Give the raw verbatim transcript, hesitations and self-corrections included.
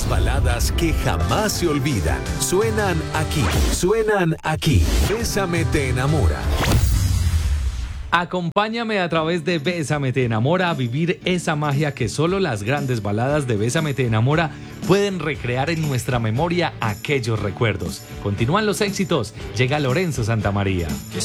Las baladas que jamás se olvidan suenan aquí, suenan aquí. Bésame te enamora. Acompáñame a través de Bésame te enamora a vivir esa magia que solo las grandes baladas de Bésame te enamora pueden recrear en nuestra memoria aquellos recuerdos. Continúan los éxitos, llega Lorenzo Santamaría.